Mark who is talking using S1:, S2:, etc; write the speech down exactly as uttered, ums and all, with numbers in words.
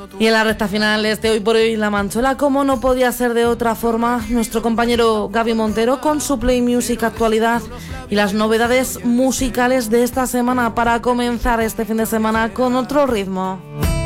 S1: Y en la recta final de este Hoy por Hoy La Manchuela, como no podía ser de otra forma, nuestro compañero Gaby Montero con su Play Music actualidad y las novedades musicales de esta semana para comenzar este fin de semana con otro ritmo.